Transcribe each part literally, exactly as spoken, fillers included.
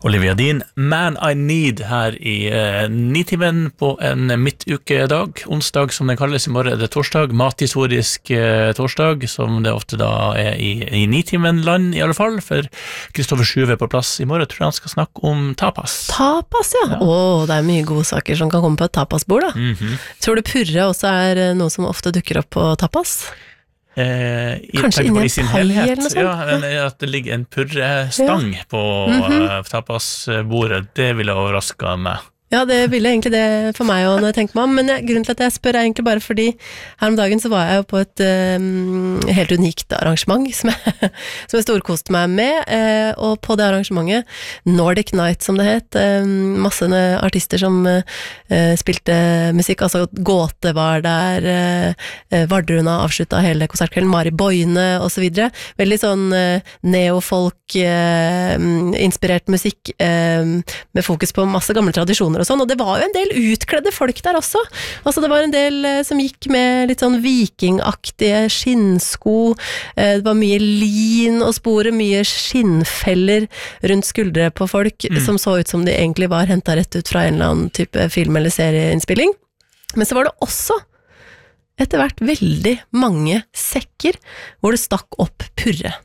Olivia Dean, Man I Need her i eh, Nitimen på en midtukedag, onsdag som den kalles, i morgen er det torsdag, mathistorisk eh, torsdag, som det ofte da er i, i Nitimen-land i alle fall, for Kristoffer Sjuve på plass i morgen, tror jeg han skal snakke om tapas. Tapas, ja. Ja. Åh, det er mye gode saker som kan komme på et tapasbord da. Mhm. Tror du purre også er eh, noe som ofte dukker opp på tapas? Eh, i, Kanskje tenk på inni i sin en pai helhet. eller noe sånt? Ja, men at det ligger en purrestang på Mhm. eh, tapasbordet, det ville overraska meg. Ja, det ville egentlig det for meg også når jeg tenker meg om, men jeg, grunnen til at jeg spør er egentlig bare fordi her om dagen så var jeg jo på et um, helt unikt arrangement som jeg, som jeg storkoste meg med, eh, og på det arrangementet, Nordic Night som det het, eh, masse artister som eh, spilte musikk, altså Gåte var der, eh, Vardruna avsluttet hele konsertkvelden, Mari Boine og så videre, veldig sånn eh, neofolk eh, inspirert musikk eh, med fokus på masse gamle tradisjoner og sånn, og det var jo en del utkledde folk der også. Altså det var en del eh, som gikk med litt sånn vikingaktige skinnsko, eh, det var mye lin og spore, mye skinnfeller rundt skuldre på folk, Mm. som så ut som de egentlig var hentet rett ut fra en eller annen type film- eller serieinnspilling. Men så var det også etter hvert veldig mange sekker hvor det stakk opp purre.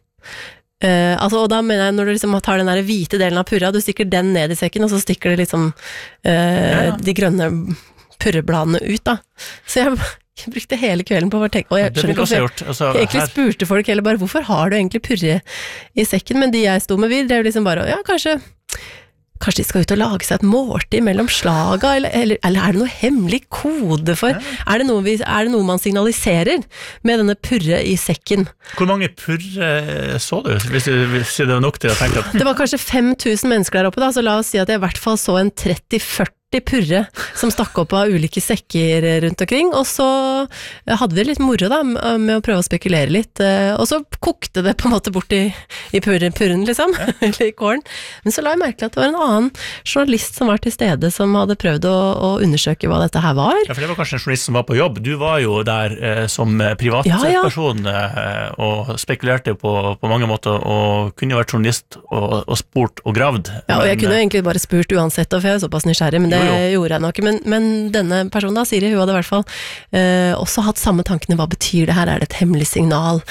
Uh, altså, og da mener jeg når du liksom tar den der hvite delen av purra, du stikker den ned i sekken, og så stikker det liksom uh, Ja. de grønne purrebladene ut da. Så jeg, jeg brukte hele kvelden på å tenke, og jeg Det skjønner ville ikke også hvorfor jeg, gjort. Altså, jeg egentlig her, spurte folk heller bare, hvorfor har du egentlig purre i sekken? Men de jeg sto med vid, det er jo liksom bare, ja, kanskje Kanskje de skal ut og lage seg et måltid mellom slaga, eller, eller, eller er det noe hemmelig kode for? Ja. Er, det noe vi, er det noe man signaliserer med denne purre i sekken? hvor mange purre så du, hvis, du, hvis det var nok til å tenke at Det var kanskje fem tusen mennesker der oppe da, så la oss si at jeg i hvert fall så en tretti til førti purre som stakk opp av ulike sekker rundt omkring, og så hadde vi litt moro da, med å prøve å spekulere litt, og så kokte det på en måte bort i, i purren, purren liksom, eller i kålen. Men så la jeg merke til at det var en annen journalist som var til stede, som hadde prøvd å, å undersøke hva dette her var. Ja, for det var kanskje en journalist som var på jobb. Du var jo der eh, som privatperson Ja, ja. eh, og spekulerte på, på mange måter, og kunne jo vært journalist og, og spurt og gravd. Ja, og jeg Men, kunne jo egentlig bare spurt uansett, for jeg er såpass nysgjerrig, men det Jo, jo. gjorde jeg nok. Men, men denne personen da, Siri, hun hadde i hvert fall eh, også hatt samme tankene, hva betyr det her, er det et hemmelig signal?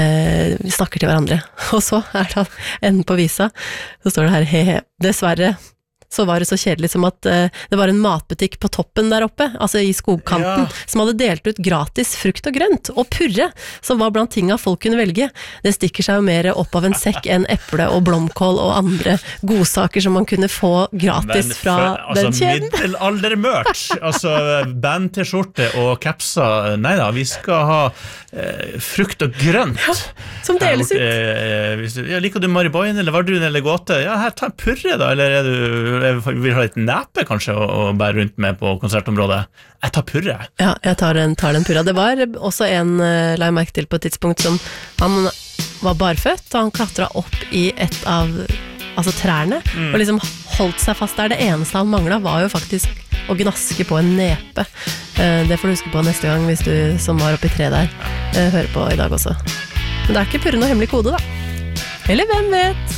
Eh, vi snakker til hverandre. Og så er det enden på visa, så står det her, he-he, dessverre, så var det så kjedelig som at eh, det var en matbutikk på toppen der oppe, altså i skogkanten, Ja. som hadde delt ut gratis frukt og grønt, og purre, som var blant tinga folk kunne velge. Det stikker seg jo mer opp av en sekk enn eple og blomkål og andre godsaker som man kunne få gratis Men fra for- altså, den kjeden. middelaldermerch, altså band-t-skjorte og kapser, nei da, vi skal ha eh, frukt og grønt. Som deles ut. Eh, hvis du, ja, liker du Mari Boine eller Vardrun eller Gåte? Ja, her, ta en purre da, eller er du jeg vil ha litt nepe kanskje å, å bære rundt med på konsertområdet. Jeg tar purre. Ja, jeg tar den, tar den purra. Det var også en, uh, la jeg merke til på et tidspunkt, som han var barføtt, og han klatret opp i et av altså trærne, Mm. og liksom holdt seg fast der. Det eneste han manglet var jo faktisk å gnaske på en nepe. Uh, det får du huske på neste gang, hvis du som var oppe i tre der, uh, hører på i dag også. Men det er ikke purre noe hemmelig kode da. Eller hvem vet?